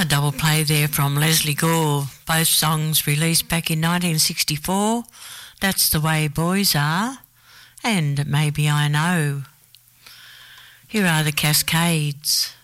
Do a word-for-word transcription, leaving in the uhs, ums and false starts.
A double play there from Leslie Gore, both songs released back in nineteen sixty-four. That's the Way Boys Are, and Maybe I Know. Here are the Cascades.